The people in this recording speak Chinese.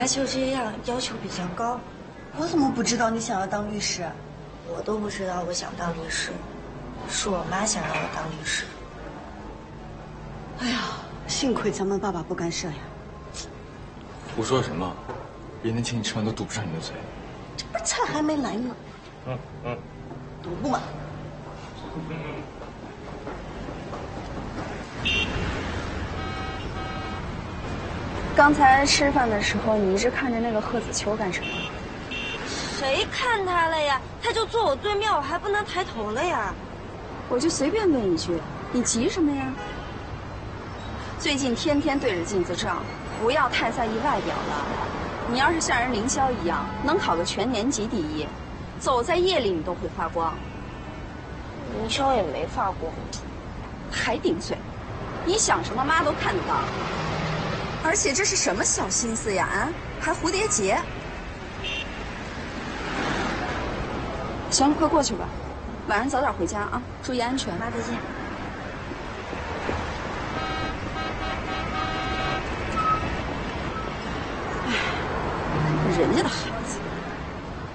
就这样，要求比较高。 我怎么不知道你想要当律师？ 我都不知道我想当律师，是我妈想让我当律师。 哎呀，幸亏咱们爸爸不干涉呀。 胡说什么？别人请你吃饭都堵不上你的嘴。 这不是菜还没来呢。堵不嘛？ 刚才吃饭的时候，你一直看着那个贺子秋干什么？ 谁看他了呀？他就坐我对面，我还不能抬头了呀。 我就随便问一句，你急什么呀？最近天天对着镜子照，不要太在意外表了。你要是像人凌霄一样，能考个全年级第一，走在夜里你都会发光。 凌霄也没发光， 还顶嘴！你想什么，妈都看得到。而且这是什么小心思呀？啊，还蝴蝶结。行了，快过去吧，晚上早点回家啊，注意安全。 妈再见。 哎，人家的好。